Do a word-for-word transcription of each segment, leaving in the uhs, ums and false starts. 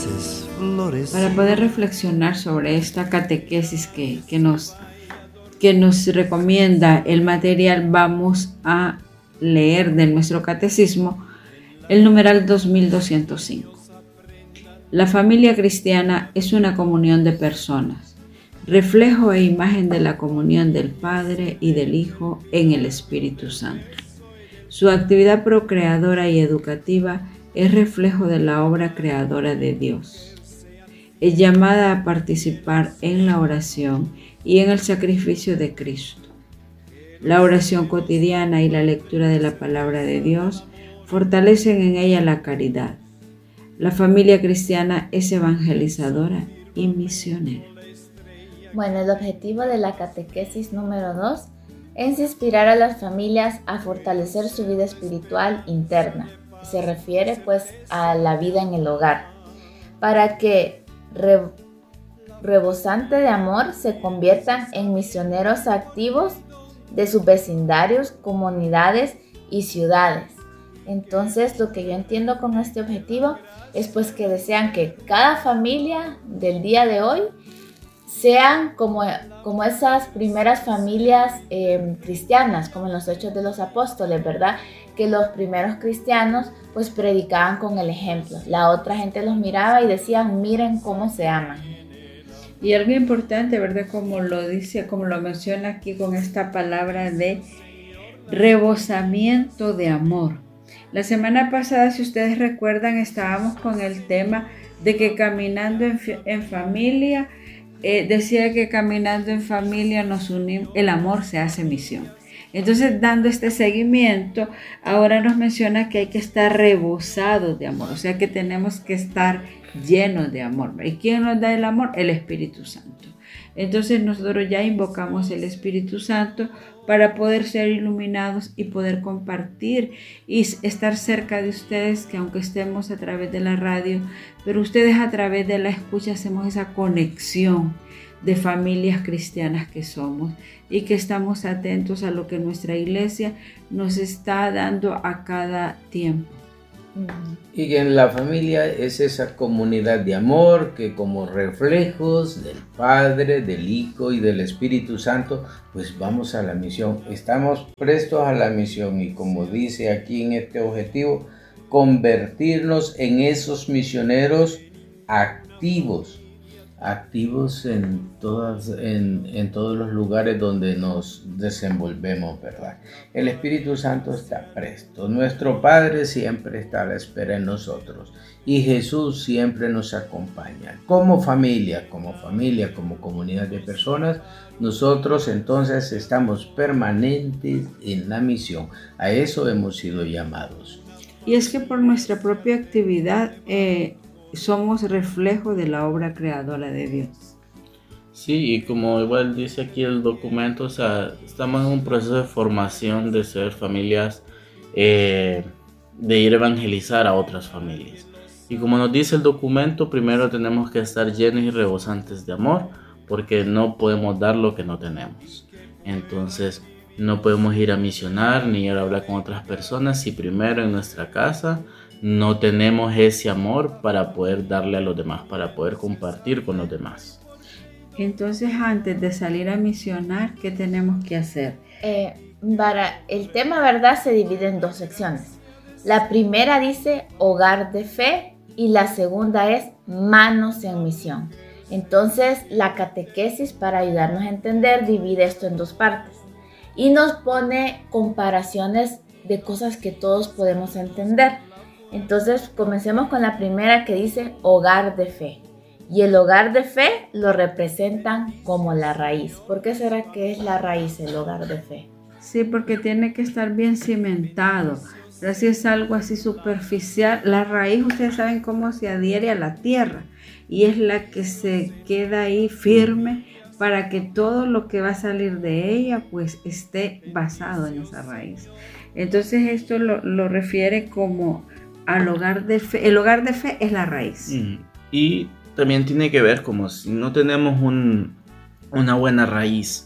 Para poder reflexionar sobre esta catequesis que, que, nos, que nos recomienda el material, vamos a leer de nuestro catecismo el numeral dos mil doscientos cinco. La familia cristiana es una comunión de personas, reflejo e imagen de la comunión del Padre y del Hijo en el Espíritu Santo. Su actividad procreadora y educativa es reflejo de la obra creadora de Dios. Es llamada a participar en la oración y en el sacrificio de Cristo. La oración cotidiana y la lectura de la palabra de Dios fortalecen en ella la caridad. La familia cristiana es evangelizadora y misionera. Bueno, el objetivo de la catequesis número dos es inspirar a las familias a fortalecer su vida espiritual interna. Se refiere pues a la vida en el hogar, para que re, rebosante de amor se conviertan en misioneros activos de sus vecindarios, comunidades y ciudades. Entonces, lo que yo entiendo con este objetivo es pues que desean que cada familia del día de hoy sean como, como esas primeras familias eh, cristianas, como en los Hechos de los Apóstoles, ¿verdad? Que los primeros cristianos pues predicaban con el ejemplo. La otra gente los miraba y decían, miren cómo se aman. Y algo importante, ¿verdad? Como lo dice, como lo menciona aquí con esta palabra de rebosamiento de amor. La semana pasada, si ustedes recuerdan, estábamos con el tema de que caminando en, en familia, eh, decía que caminando en familia nos unimos, el amor se hace misión. Entonces, dando este seguimiento, ahora nos menciona que hay que estar rebosados de amor, o sea que tenemos que estar llenos de amor. ¿Y quién nos da el amor? El Espíritu Santo. Entonces nosotros ya invocamos el Espíritu Santo para poder ser iluminados y poder compartir y estar cerca de ustedes, que aunque estemos a través de la radio, pero ustedes a través de la escucha hacemos esa conexión de familias cristianas que somos y que estamos atentos a lo que nuestra iglesia nos está dando a cada tiempo. Y que en la familia es esa comunidad de amor que como reflejos del Padre, del Hijo y del Espíritu Santo, pues vamos a la misión. Estamos prestos a la misión y como dice aquí en este objetivo, convertirnos en esos misioneros activos. activos en, todas, en, en todos los lugares donde nos desenvolvemos, ¿verdad? El Espíritu Santo está presto, nuestro Padre siempre está a la espera en nosotros y Jesús siempre nos acompaña. Como familia, como familia, como comunidad de personas, nosotros entonces estamos permanentes en la misión. A eso hemos sido llamados. Y es que por nuestra propia actividad, eh, somos reflejo de la obra creadora de Dios. Sí, y como igual dice aquí el documento, o sea, estamos en un proceso de formación de ser familias, eh, de ir a evangelizar a otras familias. Y como nos dice el documento, primero tenemos que estar llenos y rebosantes de amor, porque no podemos dar lo que no tenemos. Entonces, no podemos ir a misionar ni ir a hablar con otras personas si primero en nuestra casa no tenemos ese amor para poder darle a los demás, para poder compartir con los demás. Entonces, antes de salir a misionar, ¿qué tenemos que hacer? Eh, para el tema, ¿verdad?, se divide en dos secciones. La primera dice hogar de fe y la segunda es manos en misión. Entonces, la catequesis, para ayudarnos a entender, divide esto en dos partes y nos pone comparaciones de cosas que todos podemos entender. Entonces, comencemos con la primera que dice hogar de fe. Y el hogar de fe lo representan como la raíz. ¿Por qué será que es la raíz el hogar de fe? Sí, porque tiene que estar bien cimentado. Pero si es algo así superficial, la raíz, ustedes saben cómo se adhiere a la tierra. Y es la que se queda ahí firme para que todo lo que va a salir de ella, pues esté basado en esa raíz. Entonces, esto lo, lo refiere como al hogar de fe. El hogar de fe es la raíz. Mm. Y también tiene que ver como si no tenemos un, una buena raíz.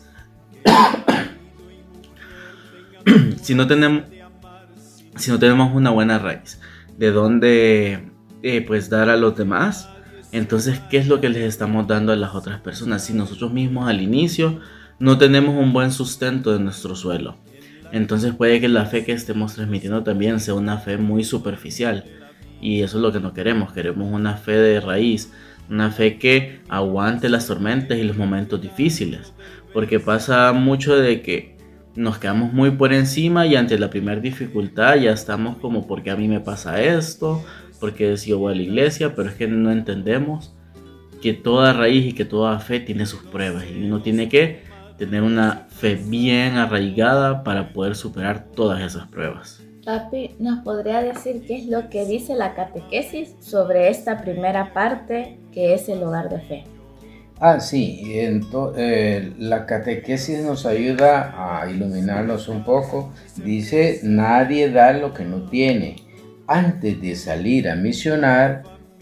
si, no tenemos, si no tenemos una buena raíz de dónde eh, pues dar a los demás, Entonces, ¿qué es lo que les estamos dando a las otras personas? Si nosotros mismos al inicio no tenemos un buen sustento de nuestro suelo, entonces puede que la fe que estemos transmitiendo también sea una fe muy superficial. Y eso es lo que no queremos. Queremos una fe de raíz, una fe que aguante las tormentas y los momentos difíciles. Porque pasa mucho de que nos quedamos muy por encima y ante la primera dificultad ya estamos como, ¿por qué a mí me pasa esto? Porque si yo voy a la iglesia, pero es que no entendemos que toda raíz y que toda fe tiene sus pruebas. Y uno tiene que tener una fe bien arraigada para poder superar todas esas pruebas. Papi, ¿nos podría decir qué es lo que dice la catequesis sobre esta primera parte que es el hogar de fe? Ah, sí, ento- eh, la catequesis nos ayuda a iluminarnos un poco. Dice, nadie da lo que no tiene. Antes de salir a misionar,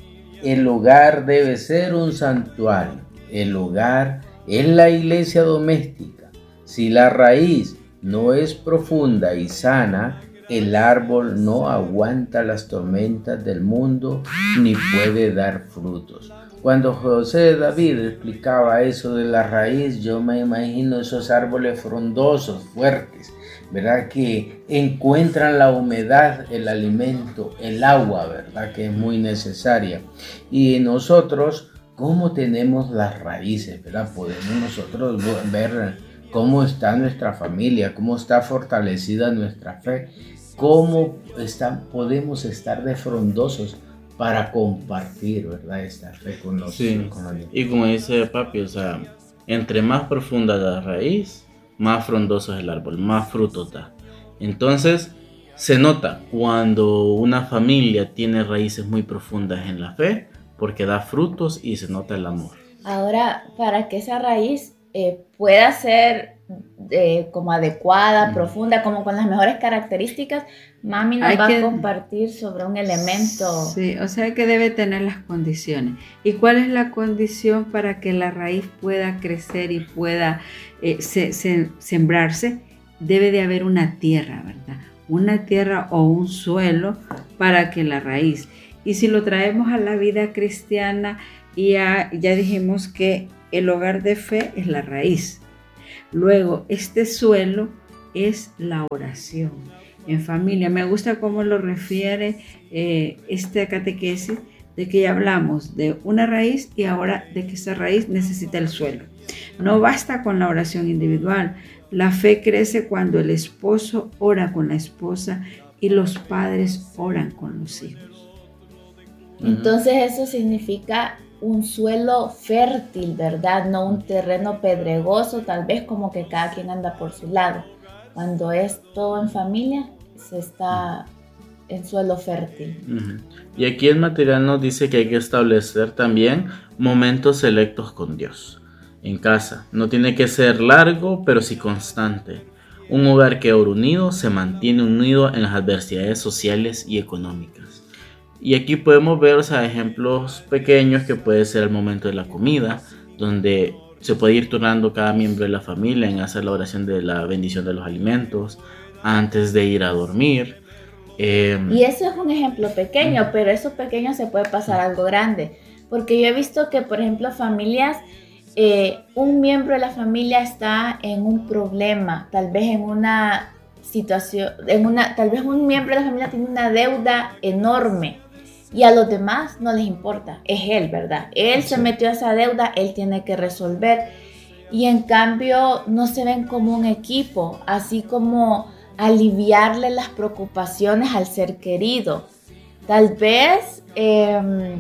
el hogar debe ser un santuario. El hogar es la iglesia doméstica. Si la raíz no es profunda y sana, el árbol no aguanta las tormentas del mundo ni puede dar frutos. Cuando José David explicaba eso de la raíz, yo me imagino esos árboles frondosos, fuertes, ¿verdad? Que encuentran la humedad, el alimento, el agua, ¿verdad? Que es muy necesaria. Y nosotros, ¿cómo tenemos las raíces, ¿verdad? Podemos nosotros ver cómo está nuestra familia, cómo está fortalecida nuestra fe, cómo está, podemos estar de frondosos para compartir, ¿verdad? Esta fe con los, Sí. con los Y como dice papi, o sea, entre más profunda la raíz, más frondoso es el árbol, más frutos da. Entonces, se nota cuando una familia tiene raíces muy profundas en la fe, porque da frutos y se nota el amor. Ahora, para que esa raíz eh, pueda ser eh, como adecuada, Mm. profunda, como con las mejores características, mami nos Hay va que- a compartir sobre un elemento. Sí, o sea que debe tener las condiciones. ¿Y cuál es la condición para que la raíz pueda crecer y pueda eh, se- se- sembrarse? Debe de haber una tierra, ¿verdad? Una tierra o un suelo para que la raíz. Y si lo traemos a la vida cristiana, ya, ya dijimos que el hogar de fe es la raíz. Luego, este suelo es la oración en familia. Me gusta cómo lo refiere eh, esta catequesis, de que ya hablamos de una raíz y ahora de que esa raíz necesita el suelo. No basta con la oración individual. La fe crece cuando el esposo ora con la esposa y los padres oran con los hijos. Entonces eso significa un suelo fértil, ¿verdad? No un terreno pedregoso, tal vez como que cada quien anda por su lado. Cuando es todo en familia, se está en suelo fértil. Uh-huh. Y aquí el material nos dice que hay que establecer también momentos selectos con Dios en casa. No tiene que ser largo, pero sí constante. Un hogar que ora unido se mantiene unido en las adversidades sociales y económicas. Y aquí podemos ver, o sea, ejemplos pequeños que puede ser el momento de la comida, donde se puede ir turnando cada miembro de la familia en hacer la oración de la bendición de los alimentos antes de ir a dormir. Eh, y eso es un ejemplo pequeño, pero eso pequeño se puede pasar a algo grande. Porque yo he visto que, por ejemplo, familias, eh, un miembro de la familia está en un problema, tal vez en una situación, en una, tal vez un miembro de la familia tiene una deuda enorme. Y a los demás no les importa, es él, ¿verdad? Él sí. se metió a esa deuda, él tiene que resolver. Y en cambio no se ven como un equipo, así como aliviarle las preocupaciones al ser querido. Tal vez, eh,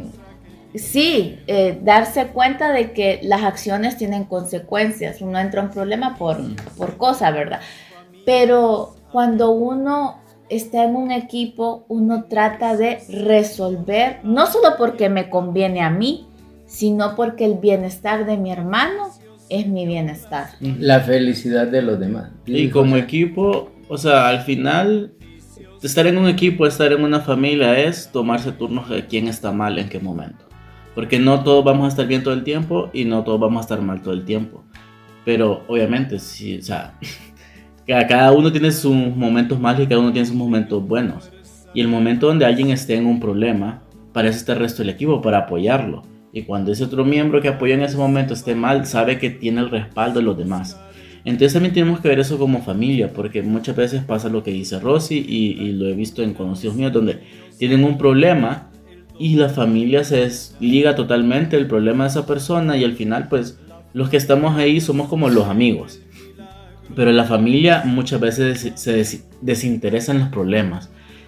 sí, eh, darse cuenta de que las acciones tienen consecuencias. Uno entra en un problema por, por cosa, ¿verdad? Pero cuando uno está en un equipo, uno trata de resolver, no solo porque me conviene a mí, sino porque el bienestar de mi hermano es mi bienestar. La felicidad de los demás. Y como equipo, o sea, al final, estar en un equipo, estar en una familia es tomarse turnos de quién está mal en qué momento. Porque no todos vamos a estar bien todo el tiempo y no todos vamos a estar mal todo el tiempo. Pero obviamente, sí, o sea... Cada uno tiene sus momentos malos y cada uno tiene sus momentos buenos. Y el momento donde alguien esté en un problema, para eso está el resto del equipo, para apoyarlo. Y cuando ese otro miembro que apoyó en ese momento esté mal, sabe que tiene el respaldo de los demás. Entonces también tenemos que ver eso como familia, porque muchas veces pasa lo que dice Rosy, y, y lo he visto en conocidos míos, donde tienen un problema y la familia se desliga totalmente el problema de esa persona, y al final pues los que estamos ahí somos como los amigos. Pero la familia muchas veces se des- desinteresa en los problemas.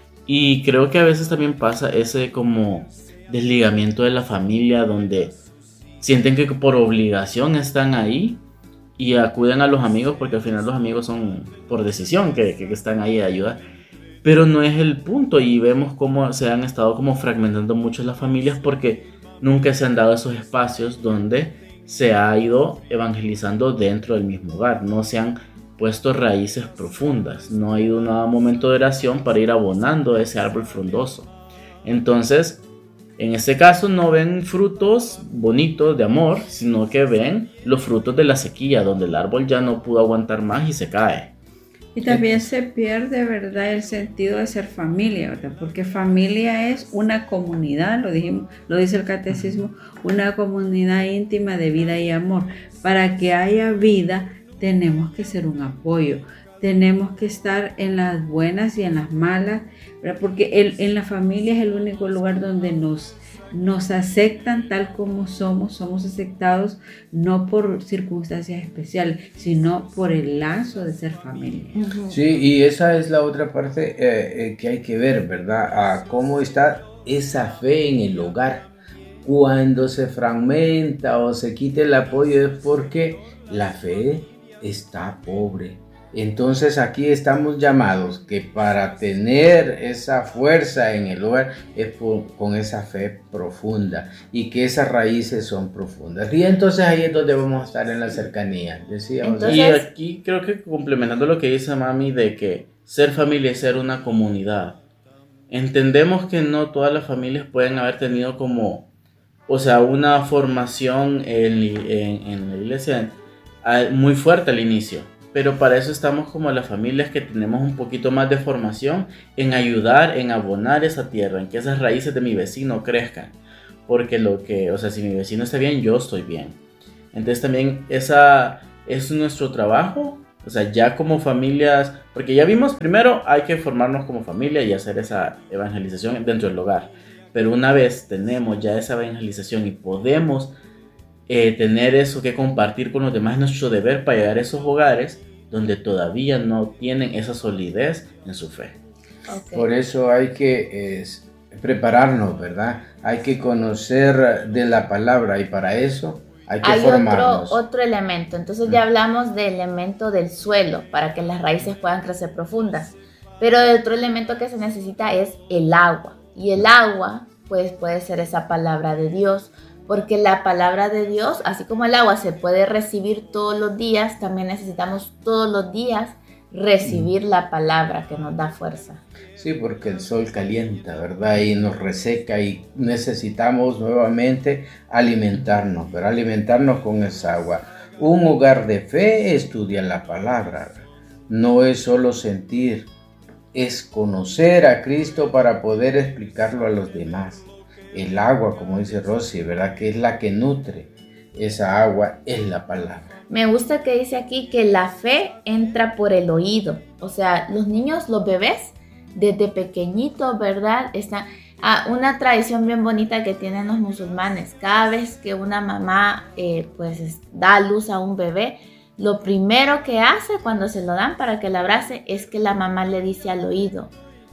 Y creo que a veces también pasa ese como desligamiento de la familia, donde sienten que por obligación están ahí y acuden a los amigos, porque al final los amigos son por decisión que, que están ahí a ayudar. Pero no es el punto, y vemos cómo se han estado como fragmentando mucho las familias, porque nunca se han dado esos espacios donde se ha ido evangelizando dentro del mismo hogar. No se han puesto raíces profundas, no ha ido un momento de oración para ir abonando ese árbol frondoso. Entonces, en este caso no ven frutos bonitos de amor, sino que ven los frutos de la sequía, donde el árbol ya no pudo aguantar más y se cae. Y también se pierde, ¿verdad?, el sentido de ser familia, ¿verdad? Porque familia es una comunidad, lo dijimos, lo dice el catecismo, una comunidad íntima de vida y amor. Para que haya vida, tenemos que ser un apoyo, tenemos que estar en las buenas y en las malas, ¿verdad? Porque el, en la familia es el único lugar donde nos, nos aceptan tal como somos, somos aceptados no por circunstancias especiales, sino por el lazo de ser familia. Ujú. Sí, y esa es la otra parte eh, eh, que hay que ver, ¿verdad? A cómo está esa fe en el hogar. Cuando se fragmenta o se quita el apoyo es porque la fe está pobre. Entonces aquí estamos llamados que para tener esa fuerza en el hogar es por, con esa fe profunda, y que esas raíces son profundas. Y entonces ahí es donde vamos a estar en la cercanía, decíamos. Entonces- Y aquí creo que complementando lo que dice Mami, de que ser familia es ser una comunidad. Entendemos que no todas las familias pueden haber tenido como, o sea, una formación en, en, en la iglesia a- muy fuerte al inicio. Pero para eso estamos como las familias que tenemos un poquito más de formación en ayudar, en abonar esa tierra, en que esas raíces de mi vecino crezcan. Porque lo que, o sea, si mi vecino está bien, yo estoy bien. Entonces también esa es nuestro trabajo, o sea, ya como familias, porque ya vimos, primero hay que formarnos como familia y hacer esa evangelización dentro del hogar. Pero una vez tenemos ya esa evangelización y podemos eh, tener eso que compartir con los demás, es nuestro deber para llegar a esos hogares donde todavía no tienen esa solidez en su fe. Ok. Por eso hay que eh, prepararnos, ¿verdad? Hay que conocer de la palabra, y para eso hay que Hay otro, formarnos. otro elemento. Entonces ya hablamos del elemento del suelo para que las raíces puedan crecer profundas. Pero el otro elemento que se necesita es el agua. Y el agua, pues, puede ser esa palabra de Dios. Porque la palabra de Dios, así como el agua se puede recibir todos los días, también necesitamos todos los días recibir la palabra que nos da fuerza. Sí, porque el sol calienta, ¿verdad? Y nos reseca, y necesitamos nuevamente alimentarnos, pero alimentarnos con esa agua. Un hogar de fe estudia la palabra. No es solo sentir, es conocer a Cristo para poder explicarlo a los demás. El agua, como dice Rosy, ¿verdad?, que es la que nutre. Esa agua es la palabra. Me gusta que dice aquí que la fe entra por el oído. O sea, los niños, los bebés, desde pequeñitos, ¿verdad? Están, ah, una tradición bien bonita que tienen los musulmanes. Cada vez que una mamá eh, pues da a luz a un bebé, lo primero que hace cuando se lo dan para que la abrace es que la mamá le dice al oído: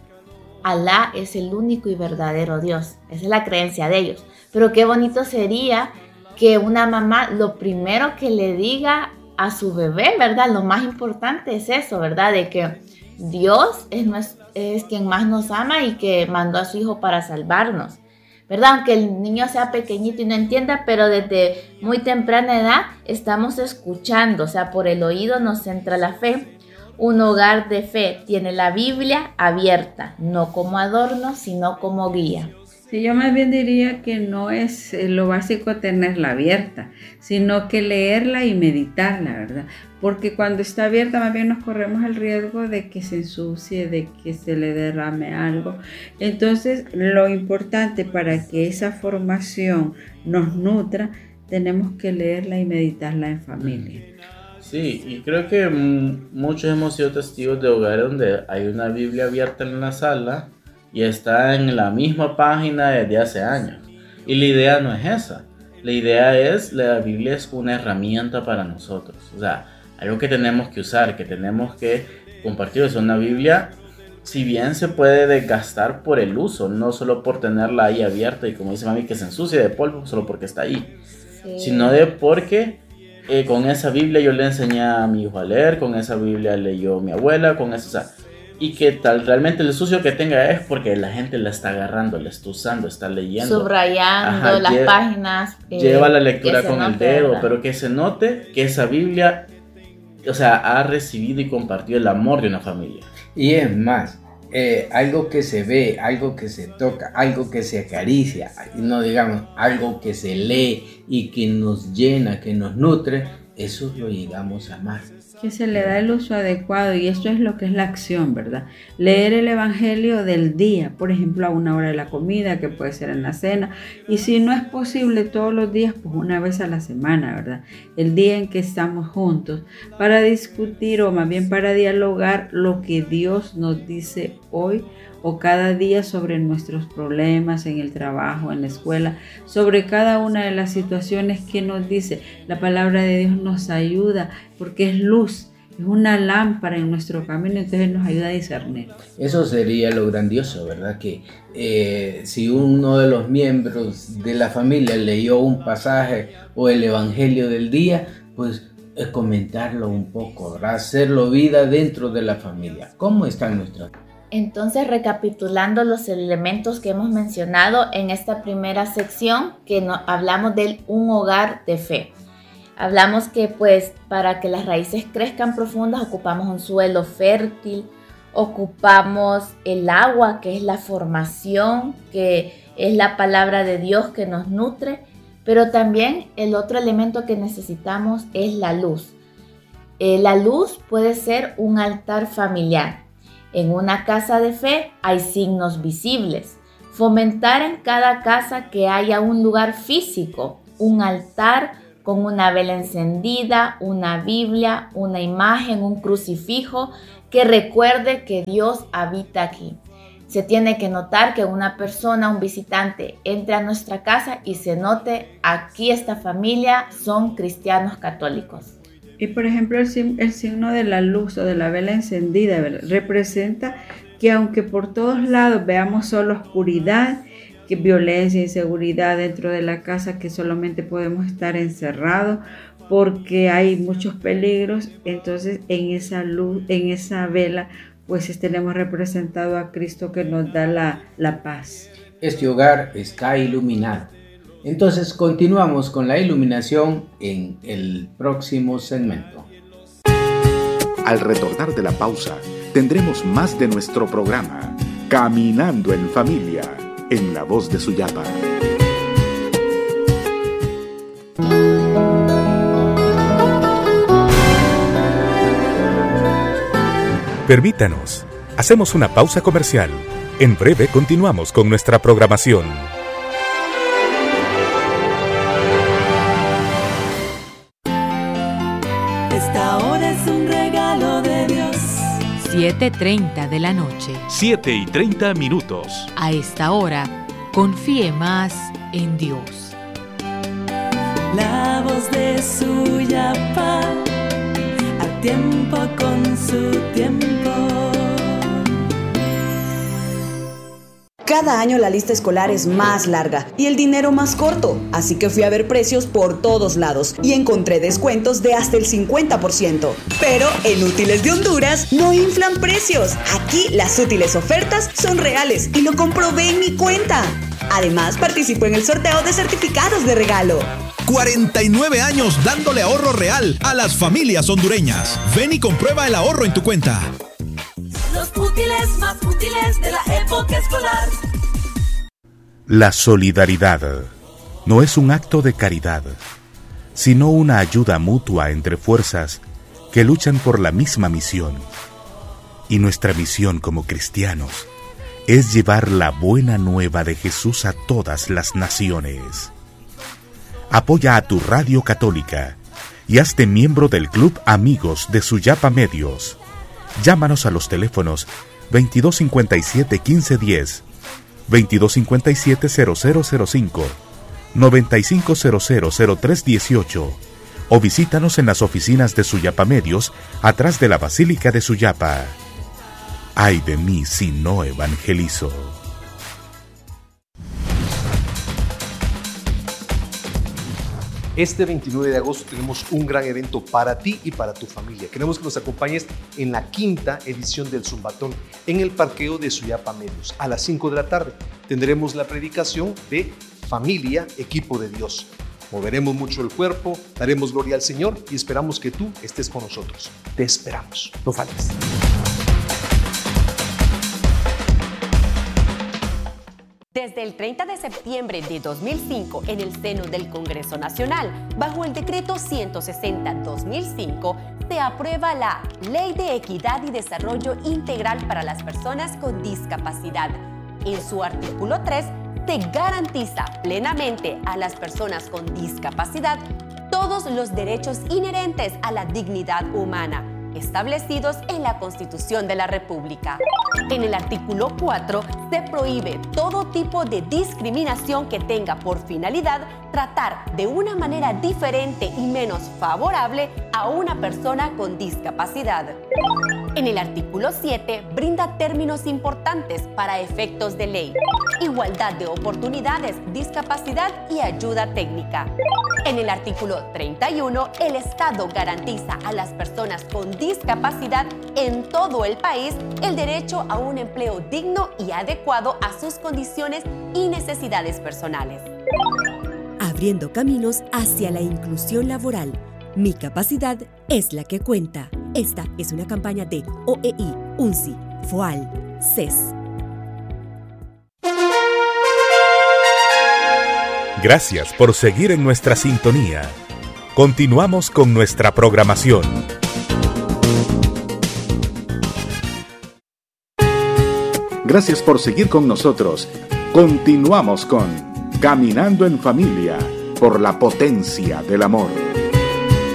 Alá es el único y verdadero Dios. Esa es la creencia de ellos. Pero qué bonito sería que una mamá lo primero que le diga a su bebé, ¿verdad? Lo más importante es eso, ¿verdad? De que Dios es, nues- es quien más nos ama y que mandó a su hijo para salvarnos, ¿verdad? Aunque el niño sea pequeñito y no entienda, pero desde muy temprana edad estamos escuchando, o sea, por el oído nos entra la fe. Un hogar de fe tiene la Biblia abierta, no como adorno, sino como guía. Sí, yo más bien diría que no es eh, lo básico tenerla abierta, sino que leerla y meditarla, ¿verdad? Porque cuando está abierta más bien nos corremos el riesgo de que se ensucie, de que se le derrame algo. Entonces, lo importante para que esa formación nos nutra, tenemos que leerla y meditarla en familia. Sí, y creo que mm, muchos hemos sido testigos de hogares donde hay una Biblia abierta en la sala y está en la misma página desde hace años. Y la idea no es esa. La idea es, la Biblia es una herramienta para nosotros. O sea, algo que tenemos que usar, que tenemos que compartir. Es una Biblia, si bien se puede desgastar por el uso, no solo por tenerla ahí abierta y como dice mami, que se ensucie de polvo solo porque está ahí. Sí. Sino de porque eh, con esa Biblia yo le enseñé a mi hijo a leer, con esa Biblia leyó mi abuela, con eso, o sea, y que tal realmente el sucio que tenga es porque la gente la está agarrando, la está usando, está leyendo, subrayando. Ajá, las lleva, páginas, eh, lleva la lectura con el dedo, ¿verdad? Pero que se note que esa Biblia, o sea, ha recibido y compartido el amor de una familia. Y es más, eh, algo que se ve, algo que se toca, algo que se acaricia, no digamos algo que se lee y que nos llena, que nos nutre, eso lo llegamos a amar. Que se le da el uso adecuado, y esto es lo que es la acción, ¿verdad? Leer el evangelio del día, por ejemplo, a una hora de la comida, que puede ser en la cena, y si no es posible todos los días, pues una vez a la semana, ¿verdad? El día en que estamos juntos, para discutir o más bien para dialogar lo que Dios nos dice hoy o cada día sobre nuestros problemas en el trabajo, en la escuela, sobre cada una de las situaciones que nos dice. La palabra de Dios nos ayuda porque es luz, es una lámpara en nuestro camino, entonces nos ayuda a discernir. Eso sería lo grandioso, ¿verdad? Que eh, si uno de los miembros de la familia leyó un pasaje o el evangelio del día, pues es comentarlo un poco, ¿verdad? Hacerlo vida dentro de la familia. ¿Cómo están nuestras? Entonces, recapitulando los elementos que hemos mencionado en esta primera sección, que no, hablamos de un hogar de fe. Hablamos que pues para que las raíces crezcan profundas ocupamos un suelo fértil, ocupamos el agua, que es la formación, que es la palabra de Dios que nos nutre, pero también el otro elemento que necesitamos es la luz. Eh, la luz puede ser un altar familiar. En una casa de fe hay signos visibles. Fomentar en cada casa que haya un lugar físico, un altar con una vela encendida, una Biblia, una imagen, un crucifijo que recuerde que Dios habita aquí. Se tiene que notar que una persona, un visitante, entre a nuestra casa y se note aquí esta familia son cristianos católicos. Y por ejemplo el, el signo de la luz o de la vela encendida, ¿verdad? Representa que aunque por todos lados veamos solo oscuridad, que violencia, inseguridad dentro de la casa, que solamente podemos estar encerrados porque hay muchos peligros, entonces en esa luz, en esa vela, pues tenemos representado a Cristo que nos da la, la paz. Este hogar está iluminado. Entonces continuamos con la iluminación en el próximo segmento. Al retornar de la pausa, tendremos más de nuestro programa, Caminando en Familia, en la voz de Suyapa. Permítanos, hacemos una pausa comercial. En breve continuamos con nuestra programación. siete y treinta de la noche. siete y treinta minutos. A esta hora, confíe más en Dios. La voz de Suyapa, a tiempo con su tiempo. Cada año la lista escolar es más larga y el dinero más corto, así que fui a ver precios por todos lados y encontré descuentos de hasta el cincuenta por ciento. Pero en Útiles de Honduras no inflan precios. Aquí las útiles ofertas son reales y lo comprobé en mi cuenta. Además, participó en el sorteo de certificados de regalo. cuarenta y nueve años dándole ahorro real a las familias hondureñas. Ven y comprueba el ahorro en tu cuenta. Los útiles más útiles de la época escolar. La solidaridad no es un acto de caridad, sino una ayuda mutua entre fuerzas que luchan por la misma misión. Y nuestra misión como cristianos es llevar la buena nueva de Jesús a todas las naciones. Apoya a tu radio católica y hazte miembro del Club Amigos de Suyapa Medios. Llámanos a los teléfonos veintidós cincuenta y siete quince diez, veintidós cincuenta y siete cero cero cero cinco, noventa y cinco cero cero cero tres dieciocho o visítanos en las oficinas de Suyapa Medios atrás de la Basílica de Suyapa. Ay de mí si no evangelizo. Este veintinueve de agosto tenemos un gran evento para ti y para tu familia. Queremos que nos acompañes en la quinta edición del Zumbatón en el parqueo de Suyapa Medios. A las cinco de la tarde tendremos la predicación de Familia, Equipo de Dios. Moveremos mucho el cuerpo, daremos gloria al Señor y esperamos que tú estés con nosotros. Te esperamos. No faltes. Desde el treinta de septiembre de dos mil cinco, en el seno del Congreso Nacional, bajo el Decreto ciento sesenta guión dos mil cinco, se aprueba la Ley de Equidad y Desarrollo Integral para las Personas con Discapacidad. En su artículo tres, se garantiza plenamente a las personas con discapacidad todos los derechos inherentes a la dignidad humana, establecidos en la Constitución de la República. En el artículo cuatro se prohíbe todo tipo de discriminación que tenga por finalidad tratar de una manera diferente y menos favorable a una persona con discapacidad. En el artículo siete brinda términos importantes para efectos de ley: igualdad de oportunidades, discapacidad y ayuda técnica. En el artículo treinta y uno, el Estado garantiza a las personas con discapacidad en todo el país el derecho a un empleo digno y adecuado a sus condiciones y necesidades personales. Abriendo caminos hacia la inclusión laboral. Mi capacidad es la que cuenta. Esta es una campaña de O E I, UNCI, FOAL, C E S. Gracias por seguir en nuestra sintonía. Continuamos con nuestra programación. Gracias por seguir con nosotros. Continuamos con Caminando en Familia por la potencia del amor.